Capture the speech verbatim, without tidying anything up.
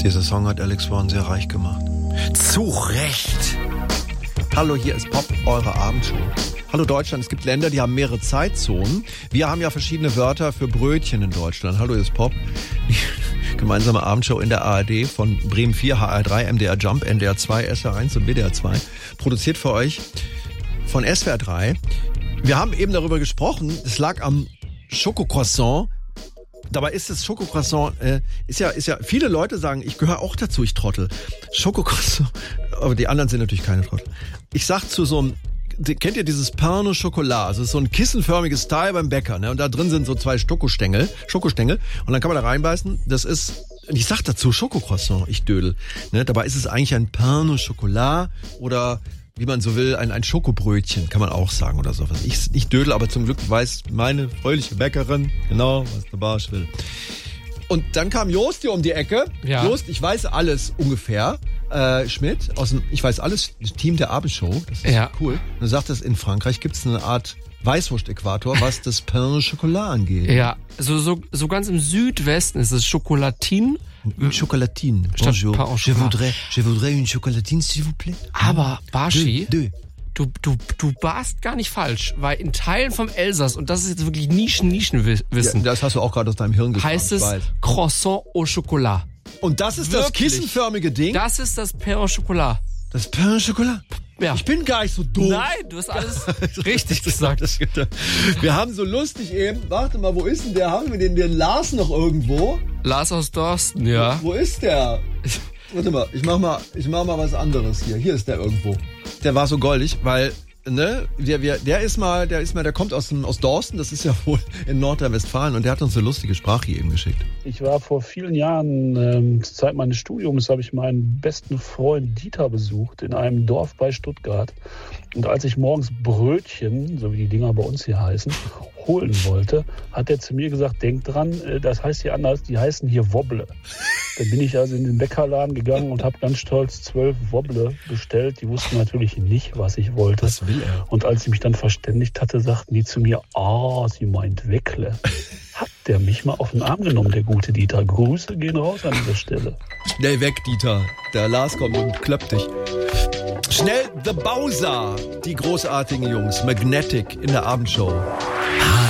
Dieser Song hat Alex Warren sehr reich gemacht. Zu Recht. Hallo, hier ist Pop, eure Abendshow. Hallo Deutschland, es gibt Länder, die haben mehrere Zeitzonen. Wir haben ja verschiedene Wörter für Brötchen in Deutschland. Hallo, hier ist Pop. Gemeinsame Abendshow in der A R D von Bremen vier, H R drei, M D R Jump, N D R zwei, S R eins und W D R zwei. Produziert für euch von S W R drei. Wir haben eben darüber gesprochen, es lag am Schokocroissant. Dabei ist das Schokocroissant, äh, ist ja, ist ja, viele Leute sagen, ich gehöre auch dazu, ich Trottel. Schokocroissant, aber die anderen sind natürlich keine Trottel. Ich sag zu so einem, kennt ihr dieses Pain au Chocolat? Das ist so ein kissenförmiges Teil beim Bäcker, ne? Und da drin sind so zwei Schokostängel, Schokostängel. Und dann kann man da reinbeißen. Das ist, ich sag dazu Schokocroissant, ich dödel. Ne? Dabei ist es eigentlich ein Pain au Chocolat oder, wie man so will, ein, ein Schokobrötchen, kann man auch sagen oder sowas. Ich, ich dödel, aber zum Glück weiß meine fröhliche Bäckerin genau, was der Barsch will. Und dann kam Jost hier um die Ecke. Ja. Jost, ich weiß alles ungefähr. Äh, Schmidt, aus dem Ich weiß alles, Team der Abendshow. Das ist ja cool. Und er sagt, dass in Frankreich gibt es eine Art Weißwurst-Äquator, was das Pain au Chocolat angeht. Ja, so, so, so ganz im Südwesten ist es Chocolatine. Une chocolatine. Bonjour. Je voudrais, je voudrais une chocolatine, s'il vous plaît. Aber, Barschi, deux, deux. du, du, du warst gar nicht falsch, weil in Teilen vom Elsass, und das ist jetzt wirklich Nischen-Nischen-Wissen. Ja, das hast du auch gerade aus deinem Hirn gesprochen. Heißt es Croissant au Chocolat. Und das ist wirklich? Das kissenförmige Ding? Das ist das Pain au Chocolat. Das Pain au Chocolat? Ja. Ich bin gar nicht so doof. Nein, du hast alles richtig gesagt. Wir haben so lustig eben, warte mal, wo ist denn der? Haben wir den, den Lars noch irgendwo? Lars aus Dorsten, ja. Wo, wo ist der? Warte mal, ich mach mal, ich mach mal was anderes hier. Hier ist der irgendwo. Der war so goldig, weil, ne, der, der, der ist mal, der ist mal, der kommt aus, dem, aus Dorsten, das ist ja wohl in Nordrhein-Westfalen, und der hat uns eine lustige Sprache eben geschickt. Ich war vor vielen Jahren, ähm, zur Zeit meines Studiums, habe ich meinen besten Freund Dieter besucht in einem Dorf bei Stuttgart. Und als ich morgens Brötchen, so wie die Dinger bei uns hier heißen, holen wollte, hat er zu mir gesagt, denk dran, das heißt hier anders, die heißen hier Wobble. Dann bin ich also in den Bäckerladen gegangen und habe ganz stolz zwölf Wobble bestellt. Die wussten natürlich nicht, was ich wollte. Was will er? Und als ich mich dann verständigt hatte, sagten die zu mir, ah, sie meint Weckle. Hat der mich mal auf den Arm genommen, der gute Dieter. Grüße gehen raus an dieser Stelle. Schnell weg, Dieter. Der Lars kommt und kloppt dich. Schnell The Bowser, die großartigen Jungs. Magnetic in der Abendshow.